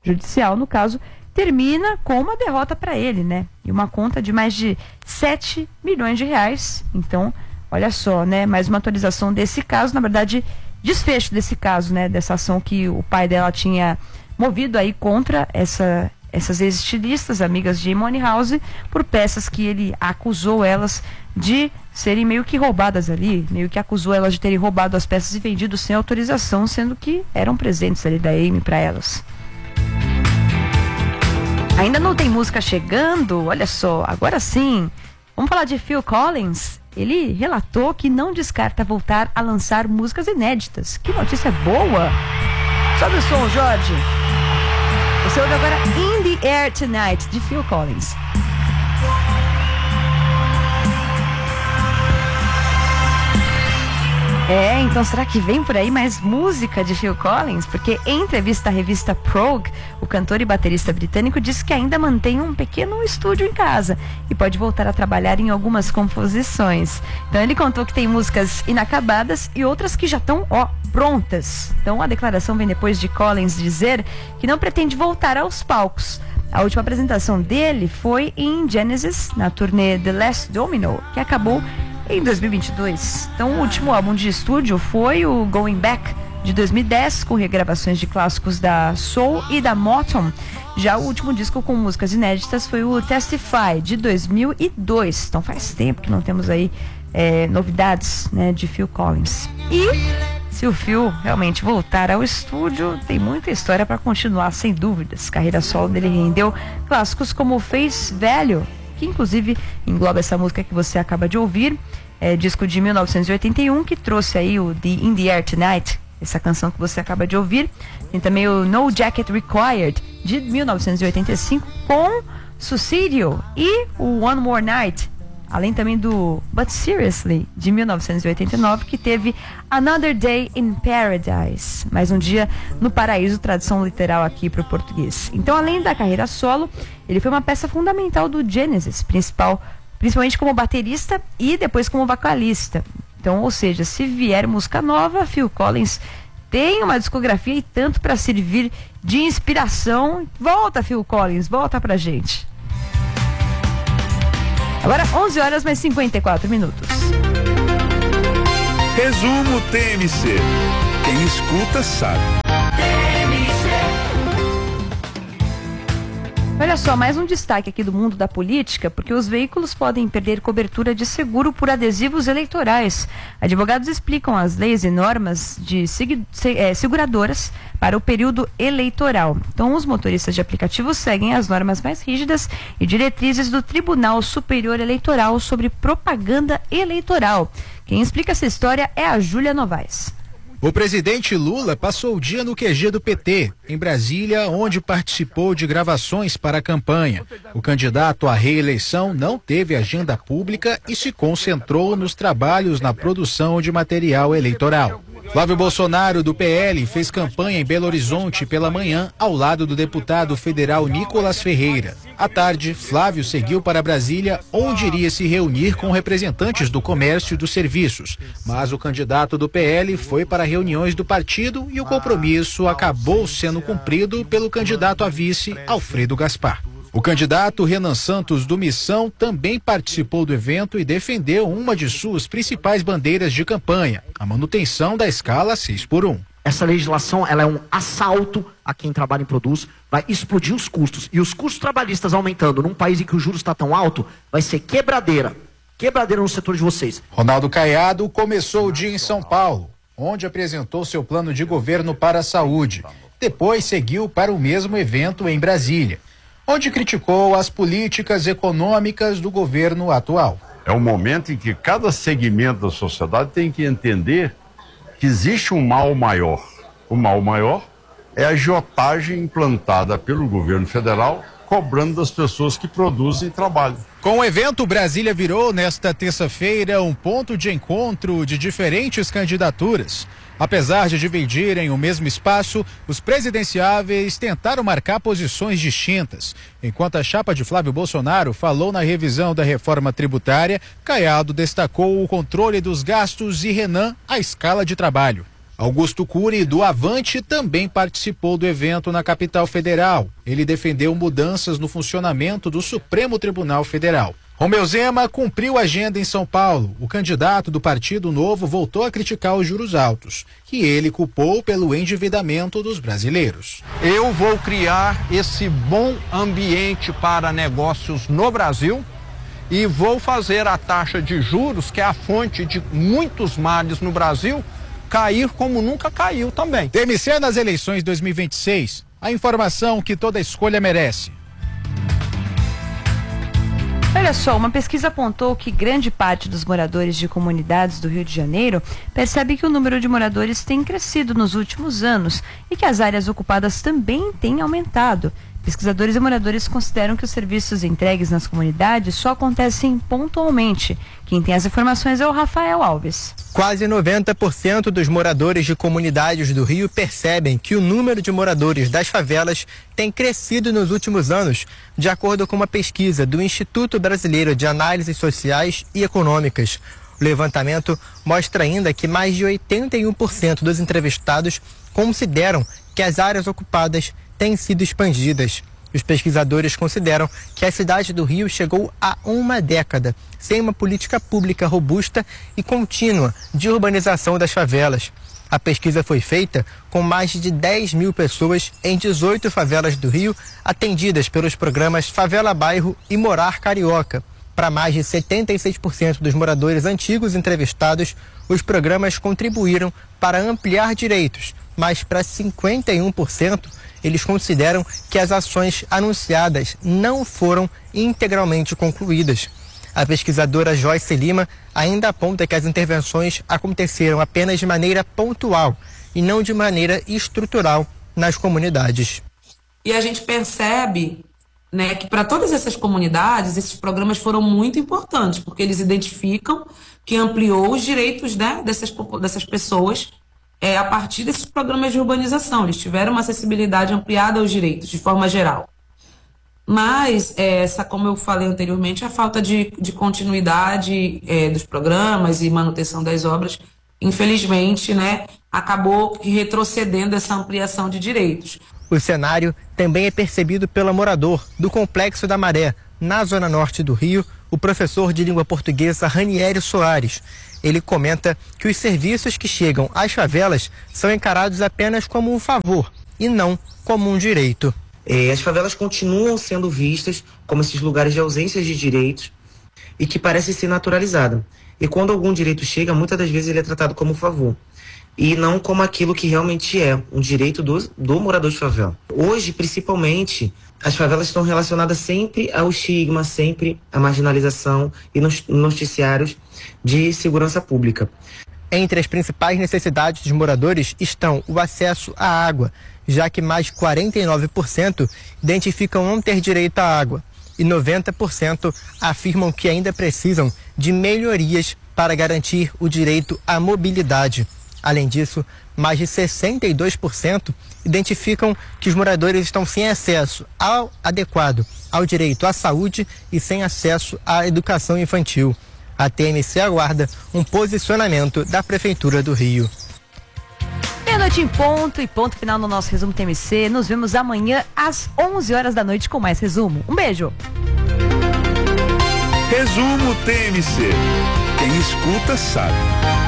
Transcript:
judicial, no caso, termina com uma derrota para ele, né? E uma conta de mais de 7 milhões de reais. Então, olha só, né? Mais uma atualização desse caso, na verdade, desfecho desse caso, né? Dessa ação que o pai dela tinha movido aí contra essas ex-estilistas, amigas de Money House, por peças que ele acusou elas de serem meio que roubadas ali, meio que acusou elas de terem roubado as peças e vendido sem autorização, sendo que eram presentes ali da Amy para elas. Ainda não tem música chegando, olha só, agora sim. Vamos falar de Phil Collins. Ele relatou que não descarta voltar a lançar músicas inéditas. Que notícia boa! Sobe o som, Jorge. Você ouve agora In the Air Tonight, de Phil Collins. Então será que vem por aí mais música de Phil Collins? Porque em entrevista à revista Prog, o cantor e baterista britânico disse que ainda mantém um pequeno estúdio em casa e pode voltar a trabalhar em algumas composições. Então ele contou que tem músicas inacabadas e outras que já estão, prontas. Então a declaração vem depois de Collins dizer que não pretende voltar aos palcos. A última apresentação dele foi em Genesis, na turnê The Last Domino, que acabou em 2022. Então o último álbum de estúdio foi o Going Back, de 2010, com regravações de clássicos da Soul e da Motown. Já o último disco com músicas inéditas foi o Testify, de 2002. Então faz tempo que não temos aí novidades, né, de Phil Collins. E se o Phil realmente voltar ao estúdio, tem muita história para continuar, sem dúvidas. Carreira solo dele rendeu clássicos como Face Value, que inclusive engloba essa música que você acaba de ouvir, disco de 1981, que trouxe aí o In the Air Tonight, essa canção que você acaba de ouvir. Tem também o No Jacket Required, de 1985, com Suicidio, e o One More Night, além também do But Seriously, de 1989, que teve Another Day in Paradise, mais um dia no paraíso, tradução literal aqui para o português. Então, além da carreira solo, ele foi uma peça fundamental do Genesis, principalmente como baterista e depois como vocalista. Então, ou seja, se vier música nova, Phil Collins tem uma discografia e tanto para servir de inspiração. Volta, Phil Collins, volta pra gente. Agora 11 horas mais 54 minutos. Resumo TMC. Quem escuta sabe. Olha só, mais um destaque aqui do mundo da política, porque os veículos podem perder cobertura de seguro por adesivos eleitorais. Advogados explicam as leis e normas de seguradoras para o período eleitoral. Então, os motoristas de aplicativos seguem as normas mais rígidas e diretrizes do Tribunal Superior Eleitoral sobre propaganda eleitoral. Quem explica essa história é a Júlia Novaes. O presidente Lula passou o dia no QG do PT, em Brasília, onde participou de gravações para a campanha. O candidato à reeleição não teve agenda pública e se concentrou nos trabalhos na produção de material eleitoral. Flávio Bolsonaro, do PL, fez campanha em Belo Horizonte pela manhã, ao lado do deputado federal Nicolas Ferreira. À tarde, Flávio seguiu para Brasília, onde iria se reunir com representantes do comércio e dos serviços. Mas o candidato do PL foi para reuniões do partido e o compromisso acabou sendo cumprido pelo candidato a vice, Alfredo Gaspar. O candidato Renan Santos, do Missão, também participou do evento e defendeu uma de suas principais bandeiras de campanha, a manutenção da escala 6x1. Essa legislação, ela é um assalto a quem trabalha em produtos, vai explodir os custos. E os custos trabalhistas aumentando num país em que o juros está tão alto, vai ser quebradeira no setor de vocês. Ronaldo Caiado começou o dia em São Paulo, onde apresentou seu plano de governo para a saúde. Depois seguiu para o mesmo evento em Brasília, onde criticou as políticas econômicas do governo atual. É um momento em que cada segmento da sociedade tem que entender que existe um mal maior. O mal maior é a agiotagem implantada pelo governo federal, cobrando das pessoas que produzem e trabalham. Com o evento, Brasília virou, nesta terça-feira, um ponto de encontro de diferentes candidaturas. Apesar de dividirem o mesmo espaço, os presidenciáveis tentaram marcar posições distintas. Enquanto a chapa de Flávio Bolsonaro falou na revisão da reforma tributária, Caiado destacou o controle dos gastos e Renan a escala de trabalho. Augusto Cury, do Avante, também participou do evento na capital federal. Ele defendeu mudanças no funcionamento do Supremo Tribunal Federal. Romeu Zema cumpriu a agenda em São Paulo. O candidato do Partido Novo voltou a criticar os juros altos, que ele culpou pelo endividamento dos brasileiros. Eu vou criar esse bom ambiente para negócios no Brasil e vou fazer a taxa de juros, que é a fonte de muitos males no Brasil, cair como nunca caiu também. TMC nas eleições 2026. A informação que toda escolha merece. Olha só, uma pesquisa apontou que grande parte dos moradores de comunidades do Rio de Janeiro percebe que o número de moradores tem crescido nos últimos anos e que as áreas ocupadas também têm aumentado. Pesquisadores e moradores consideram que os serviços entregues nas comunidades só acontecem pontualmente. Quem tem as informações é o Rafael Alves. Quase 90% dos moradores de comunidades do Rio percebem que o número de moradores das favelas tem crescido nos últimos anos, de acordo com uma pesquisa do Instituto Brasileiro de Análises Sociais e Econômicas. O levantamento mostra ainda que mais de 81% dos entrevistados consideram que as áreas ocupadas têm sido expandidas. Os pesquisadores consideram que a cidade do Rio chegou a uma década sem uma política pública robusta e contínua de urbanização das favelas. A pesquisa foi feita com mais de 10 mil pessoas em 18 favelas do Rio, atendidas pelos programas Favela Bairro e Morar Carioca. Para mais de 76% dos moradores antigos entrevistados, os programas contribuíram para ampliar direitos, mas para 51%, eles consideram que as ações anunciadas não foram integralmente concluídas. A pesquisadora Joyce Lima ainda aponta que as intervenções aconteceram apenas de maneira pontual e não de maneira estrutural nas comunidades. E a gente percebe, né, que para todas essas comunidades, esses programas foram muito importantes, porque eles identificam que ampliou os direitos, né, dessas pessoas a partir desses programas de urbanização. Eles tiveram uma acessibilidade ampliada aos direitos, de forma geral. Mas, como eu falei anteriormente, a falta de continuidade dos programas e manutenção das obras, infelizmente, né, acabou retrocedendo essa ampliação de direitos. O cenário também é percebido pelo morador do Complexo da Maré, na zona norte do Rio, o professor de língua portuguesa Ranieri Soares. Ele comenta que os serviços que chegam às favelas são encarados apenas como um favor e não como um direito. As favelas continuam sendo vistas como esses lugares de ausência de direitos e que parecem ser naturalizadas. E quando algum direito chega, muitas das vezes ele é tratado como favor e não como aquilo que realmente é um direito do morador de favela. Hoje, principalmente, as favelas estão relacionadas sempre ao estigma, sempre à marginalização e nos noticiários de segurança pública. Entre as principais necessidades dos moradores estão o acesso à água, já que mais de 49% identificam não ter direito à água e 90% afirmam que ainda precisam de melhorias para garantir o direito à mobilidade. Além disso, mais de 62% identificam que os moradores estão sem acesso adequado ao direito à saúde e sem acesso à educação infantil. A TMC aguarda um posicionamento da Prefeitura do Rio. Meia-noite em ponto e ponto final no nosso Resumo TMC. Nos vemos amanhã às 11 horas da noite com mais resumo. Um beijo. Resumo TMC. Quem escuta sabe.